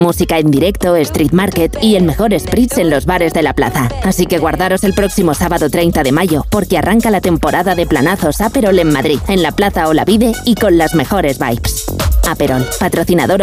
Música en directo, street market y el mejor spritz en los bares de la plaza. Así que guardaros el próximo sábado 30 de mayo, porque arranca la temporada de planazos Aperol en Madrid, en la Plaza Olavide y con las mejores vibes. Aperol, patrocinador